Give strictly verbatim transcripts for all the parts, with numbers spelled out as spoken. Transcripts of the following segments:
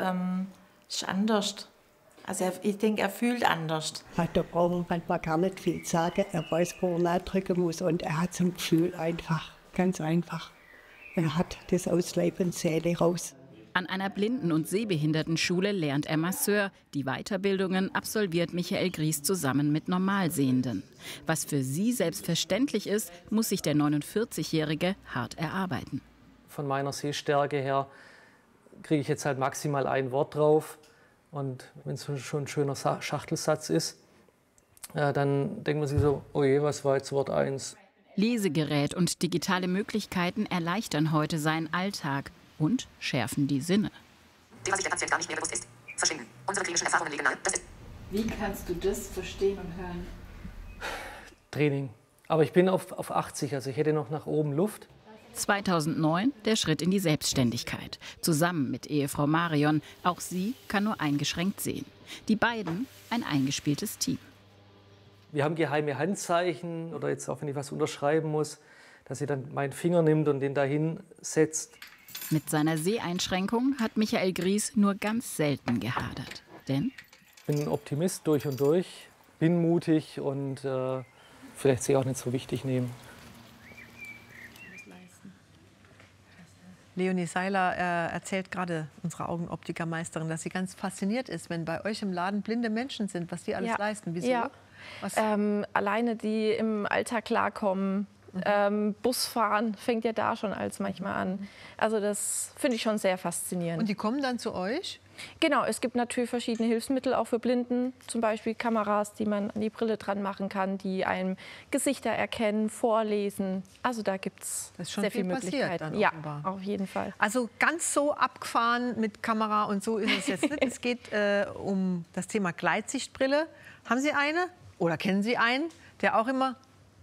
ähm, ist anders. Also er, ich denke, er fühlt anders. Da braucht man manchmal gar nicht viel sagen. Er weiß, wo er nachdrücken muss und er hat so ein Gefühl einfach, ganz einfach. Er hat das aus Leib und Seele raus. An einer Blinden- und Sehbehindertenschule lernt er Masseur. Die Weiterbildungen absolviert Michael Gries zusammen mit Normalsehenden. Was für sie selbstverständlich ist, muss sich der neunundvierzigjährige hart erarbeiten. Von meiner Sehstärke her kriege ich jetzt halt maximal ein Wort drauf. Und wenn es schon ein schöner Schachtelsatz ist, ja, dann denkt man sich so, oh je, was war jetzt Wort eins? Lesegerät und digitale Möglichkeiten erleichtern heute seinen Alltag und schärfen die Sinne. Dem, was sich der Patient gar nicht mehr bewusst ist. Verschwinden. Unsere klinischen Erfahrungen liegen nahe. Das ist Wie kannst du das verstehen und hören? Training. Aber ich bin auf, auf achtzig, also ich hätte noch nach oben Luft. zweitausendneun der Schritt in die Selbstständigkeit. Zusammen mit Ehefrau Marion. Auch sie kann nur eingeschränkt sehen. Die beiden ein eingespieltes Team. Wir haben geheime Handzeichen oder jetzt auch, wenn ich was unterschreiben muss, dass sie dann meinen Finger nimmt und den dahin setzt. Mit seiner Seheinschränkung hat Michael Gries nur ganz selten gehadert. Denn ich bin ein Optimist durch und durch, bin mutig und äh, vielleicht sie auch nicht so wichtig nehmen. Leonie Seiler äh, erzählt gerade, unsere Augenoptikermeisterin, dass sie ganz fasziniert ist, wenn bei euch im Laden blinde Menschen sind, was die alles ja. leisten. Wieso? Ja. Was? Ähm, alleine die im Alltag klarkommen. Mhm. Ähm, Busfahren fängt ja da schon als manchmal an. Also das finde ich schon sehr faszinierend. Und die kommen dann zu euch? Genau, es gibt natürlich verschiedene Hilfsmittel auch für Blinden. Zum Beispiel Kameras, die man an die Brille dran machen kann, die einem Gesichter erkennen, vorlesen. Also da gibt es sehr viele Möglichkeiten. Dann ja, offenbar. auf jeden Fall. Also ganz so abgefahren mit Kamera und so ist es jetzt nicht. Es geht äh, um das Thema Gleitsichtbrille. Haben Sie eine oder kennen Sie einen, der auch immer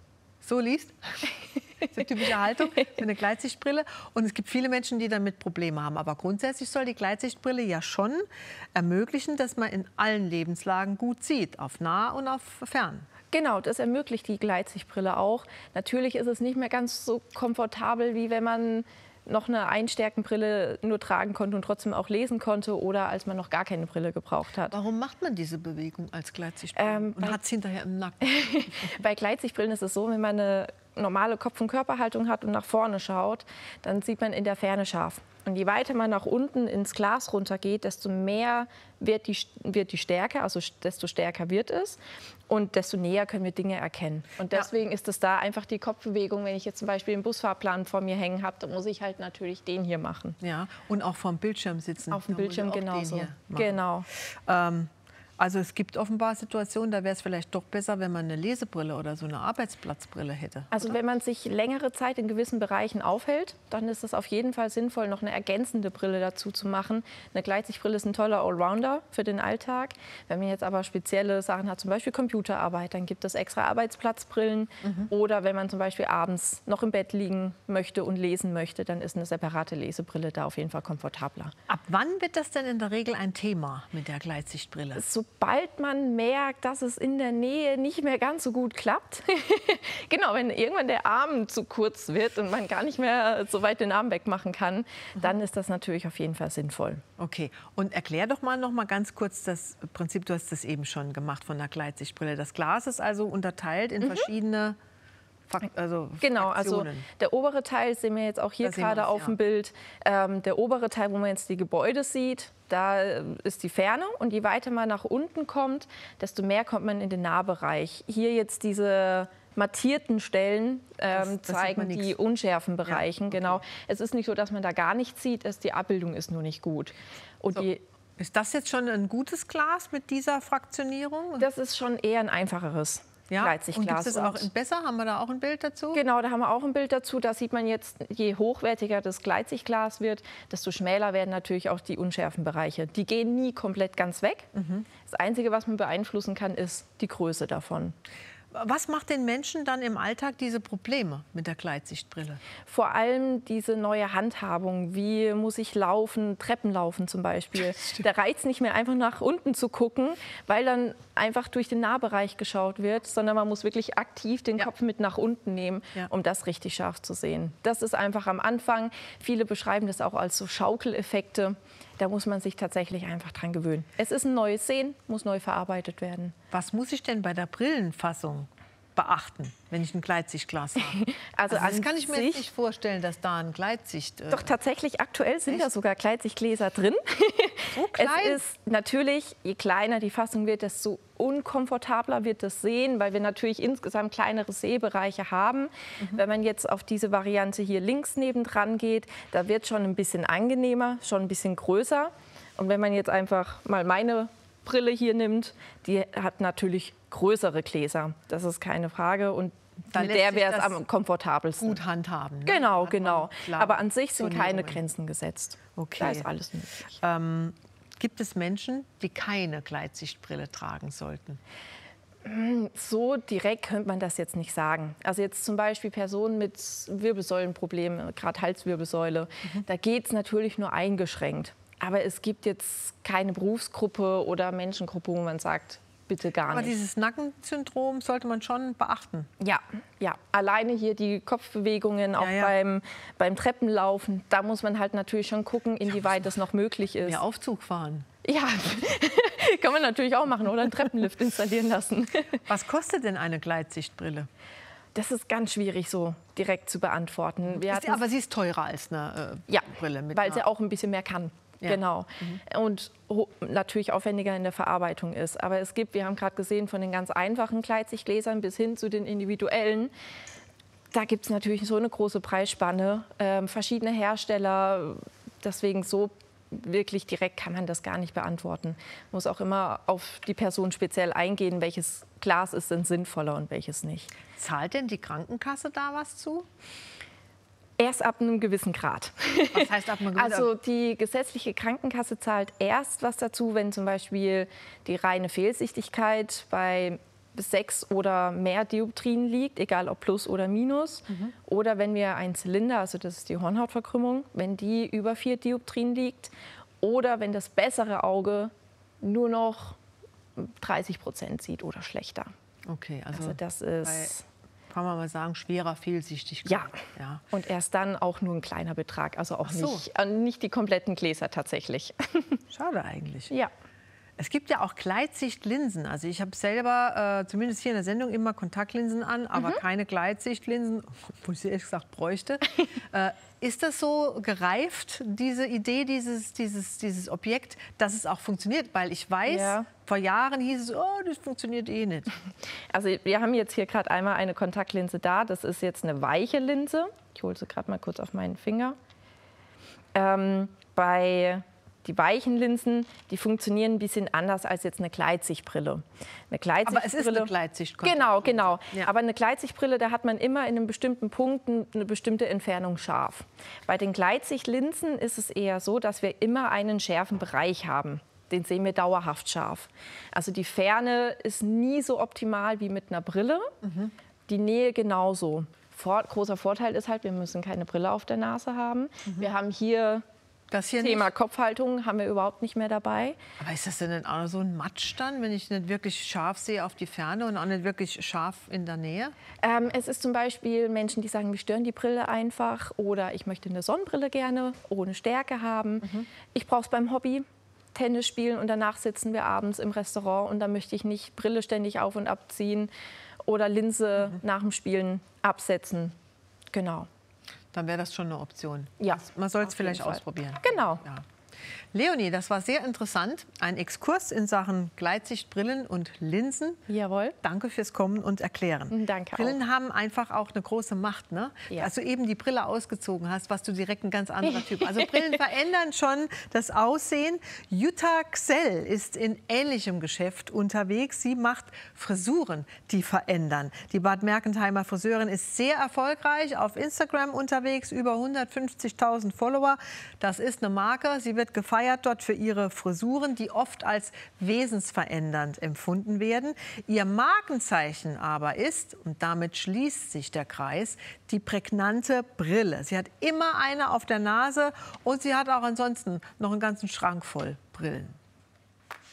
so liest? Das ist eine typische Haltung, so eine Gleitsichtbrille. Und es gibt viele Menschen, die damit Probleme haben. Aber grundsätzlich soll die Gleitsichtbrille ja schon ermöglichen, dass man in allen Lebenslagen gut sieht, auf nah und auf fern. Genau, das ermöglicht die Gleitsichtbrille auch. Natürlich ist es nicht mehr ganz so komfortabel, wie wenn man noch eine Einstärkenbrille nur tragen konnte und trotzdem auch lesen konnte oder als man noch gar keine Brille gebraucht hat. Warum macht man diese Bewegung als Gleitsichtbrille ähm, und hat es hinterher im Nacken? Bei Gleitsichtbrillen ist es so, wenn man eine normale Kopf- und Körperhaltung hat und nach vorne schaut, dann sieht man in der Ferne scharf. Und je weiter man nach unten ins Glas runtergeht, desto mehr wird die, wird die Stärke, also desto stärker wird es und desto näher können wir Dinge erkennen. Und deswegen ja. ist es da einfach die Kopfbewegung, wenn ich jetzt zum Beispiel den Busfahrplan vor mir hängen habe, dann muss ich halt natürlich den hier machen. Ja, und auch vor dem Bildschirm sitzen. Auf dem Bildschirm genauso. Genau. Ähm, Also es gibt offenbar Situationen, da wäre es vielleicht doch besser, wenn man eine Lesebrille oder so eine Arbeitsplatzbrille hätte. Also oder? wenn man sich längere Zeit in gewissen Bereichen aufhält, dann ist es auf jeden Fall sinnvoll, noch eine ergänzende Brille dazu zu machen. Eine Gleitsichtbrille ist ein toller Allrounder für den Alltag. Wenn man jetzt aber spezielle Sachen hat, zum Beispiel Computerarbeit, dann gibt es extra Arbeitsplatzbrillen. Mhm. Oder wenn man zum Beispiel abends noch im Bett liegen möchte und lesen möchte, dann ist eine separate Lesebrille da auf jeden Fall komfortabler. Ab wann wird das denn in der Regel ein Thema mit der Gleitsichtbrille? So Sobald man merkt, dass es in der Nähe nicht mehr ganz so gut klappt, genau, wenn irgendwann der Arm zu kurz wird und man gar nicht mehr so weit den Arm wegmachen kann, mhm. dann ist das natürlich auf jeden Fall sinnvoll. Okay, und erklär doch mal noch mal ganz kurz das Prinzip, du hast das eben schon gemacht von der Gleitsichtbrille. Das Glas ist also unterteilt in mhm. verschiedene Also genau, also der obere Teil sehen wir jetzt auch hier gerade auf dem Bild. Ähm, der obere Teil, wo man jetzt die Gebäude sieht, da ist die Ferne. Und je weiter man nach unten kommt, desto mehr kommt man in den Nahbereich. Hier jetzt diese mattierten Stellen ähm, das, das zeigen die unschärfen Bereichen. Ja, okay. Genau. Es ist nicht so, dass man da gar nichts sieht, es, die Abbildung ist nur nicht gut. Und so. die, ist das jetzt schon ein gutes Glas mit dieser Fraktionierung? Das ist schon eher ein einfacheres. Ja, und gibt es auch in besser? Haben wir da auch ein Bild dazu? Genau, da haben wir auch ein Bild dazu. Da sieht man jetzt, je hochwertiger das Gleitsichtglas wird, desto schmäler werden natürlich auch die unschärfen Bereiche. Die gehen nie komplett ganz weg. Mhm. Das Einzige, was man beeinflussen kann, ist die Größe davon. Was macht den Menschen dann im Alltag diese Probleme mit der Gleitsichtbrille? Vor allem diese neue Handhabung. Wie muss ich laufen, Treppen laufen zum Beispiel. Der Reiz nicht mehr einfach nach unten zu gucken, weil dann einfach durch den Nahbereich geschaut wird, sondern man muss wirklich aktiv den ja. Kopf mit nach unten nehmen, ja. um das richtig scharf zu sehen. Das ist einfach am Anfang. Viele beschreiben das auch als so Schaukeleffekte. Da muss man sich tatsächlich einfach dran gewöhnen. Es ist ein neues Sehen, muss neu verarbeitet werden. Was muss ich denn bei der Brillenfassung beachten, wenn ich ein Gleitsichtglas habe? Also, Also das an kann ich mir sich, jetzt nicht vorstellen, dass da ein Gleitsicht... Äh, Doch tatsächlich, aktuell sind Echt? da sogar Gleitsichtgläser drin. So klein? Es ist natürlich, je kleiner die Fassung wird, desto unkomfortabler wird das Sehen, weil wir natürlich insgesamt kleinere Sehbereiche haben. Mhm. Wenn man jetzt auf diese Variante hier links nebendran geht, da wird schon ein bisschen angenehmer, schon ein bisschen größer. Und wenn man jetzt einfach mal meine Brille hier nimmt, die hat natürlich größere Gläser. Das ist keine Frage. Und Da mit lässt der sich wäre es das am komfortabelsten. gut handhaben. Ne? Genau, Hat man genau. klare Aber an sich sind keine Zonierungen. Grenzen gesetzt. Okay. Da ist alles möglich. Ähm, gibt es Menschen, die keine Gleitsichtbrille tragen sollten? So direkt könnte man das jetzt nicht sagen. Also jetzt zum Beispiel Personen mit Wirbelsäulenproblemen, gerade Halswirbelsäule, mhm. da geht es natürlich nur eingeschränkt. Aber es gibt jetzt keine Berufsgruppe oder Menschengruppe, wo man sagt, bitte gar Aber nicht. dieses Nackensyndrom sollte man schon beachten. Ja, ja. Alleine hier die Kopfbewegungen, auch ja. Beim, beim Treppenlaufen, da muss man halt natürlich schon gucken, inwieweit das noch möglich ist. Mehr Aufzug fahren. Ja, kann man natürlich auch machen oder einen Treppenlift installieren lassen. Was kostet denn eine Gleitsichtbrille? Das ist ganz schwierig so direkt zu beantworten. Wir Ist die, hatten- aber sie ist teurer als eine äh, ja, Brille. Mit weil einer- sie auch ein bisschen mehr kann. Ja. Genau. Und ho- natürlich aufwendiger in der Verarbeitung ist. Aber es gibt, wir haben gerade gesehen, von den ganz einfachen Gleitsichtgläsern bis hin zu den individuellen, da gibt es natürlich so eine große Preisspanne, ähm, verschiedene Hersteller. Deswegen so wirklich direkt kann man das gar nicht beantworten. Muss auch immer auf die Person speziell eingehen, welches Glas ist denn sinnvoller und welches nicht. Zahlt denn die Krankenkasse da was zu? Erst ab einem gewissen Grad. Was heißt ab einem gewissen- Also die gesetzliche Krankenkasse zahlt erst was dazu, wenn zum Beispiel die reine Fehlsichtigkeit bei sechs oder mehr Dioptrien liegt, egal ob plus oder minus. Mhm. Oder wenn wir einen Zylinder, also das ist die Hornhautverkrümmung, wenn die über vier Dioptrien liegt. Oder wenn das bessere Auge nur noch dreißig Prozent sieht oder schlechter. Okay, also, Also das bei, ist... kann man mal sagen, schwerer Fehlsichtigkeit. Ja. ja. Und erst dann auch nur ein kleiner Betrag, also auch Ach so. nicht, äh, nicht die kompletten Gläser tatsächlich. Schade eigentlich. Ja. Es gibt ja auch Gleitsichtlinsen. Also ich habe selber, äh, zumindest hier in der Sendung, immer Kontaktlinsen an, aber Mhm. keine Gleitsichtlinsen, wo ich sie ehrlich gesagt bräuchte. äh, ist das so gereift, diese Idee, dieses, dieses, dieses Objekt, dass es auch funktioniert? Weil ich weiß, Ja. vor Jahren hieß es, oh, das funktioniert eh nicht. Also wir haben jetzt hier gerade einmal eine Kontaktlinse da. Das ist jetzt eine weiche Linse. Ich hole sie gerade mal kurz auf meinen Finger. Ähm, bei die weichen Linsen, die funktionieren ein bisschen anders als jetzt eine Gleitsichtbrille. Eine Gleitsichtbrille, Aber es ist eine Gleitsichtkontaktlinse. Genau, genau. Ja. Aber eine Gleitsichtbrille, da hat man immer in einem bestimmten Punkt eine bestimmte Entfernung scharf. Bei den Gleitsichtlinsen ist es eher so, dass wir immer einen schärfen Bereich haben. Den sehen wir dauerhaft scharf. Also die Ferne ist nie so optimal wie mit einer Brille. Mhm. Die Nähe genauso. Vor, großer Vorteil ist halt, wir müssen keine Brille auf der Nase haben. Mhm. Wir haben hier Das hier Thema nicht. Kopfhaltung haben wir überhaupt nicht mehr dabei. Aber ist das denn dann auch so ein Matsch dann, wenn ich nicht wirklich scharf sehe auf die Ferne und auch nicht wirklich scharf in der Nähe? Ähm, es ist zum Beispiel Menschen, die sagen, mich stören die Brille einfach oder ich möchte eine Sonnenbrille gerne ohne Stärke haben. Mhm. Ich brauche es beim Hobby, Tennis spielen und danach sitzen wir abends im Restaurant und da möchte ich nicht Brille ständig auf und abziehen oder Linse Mhm. nach dem Spielen absetzen. Genau. Dann wäre das schon eine Option. Ja, Man soll es auf vielleicht jeden Fall. ausprobieren. Genau. Ja. Leonie, das war sehr interessant. Ein Exkurs in Sachen Gleitsichtbrillen und Linsen. Jawohl. Danke fürs Kommen und Erklären. Danke Brillen haben einfach auch eine große Macht. Ne? Ja. Als du eben die Brille ausgezogen hast, warst du direkt ein ganz anderer Typ. Also Brillen verändern schon das Aussehen. Jutta Xell ist in ähnlichem Geschäft unterwegs. Sie macht Frisuren, die verändern. Die Bad Mergentheimer Friseurin ist sehr erfolgreich auf Instagram unterwegs, über hundertfünfzigtausend Follower. Das ist eine Marke. Sie wird gefeiert dort für ihre Frisuren, die oft als wesensverändernd empfunden werden. Ihr Markenzeichen aber ist, und damit schließt sich der Kreis, die prägnante Brille. Sie hat immer eine auf der Nase und sie hat auch ansonsten noch einen ganzen Schrank voll Brillen.